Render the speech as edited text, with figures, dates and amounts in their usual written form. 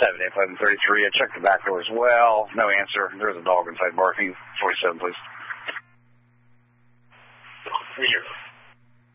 7-8-11-33. I checked the back door as well. No answer. There's a dog inside barking. 47, please. 30.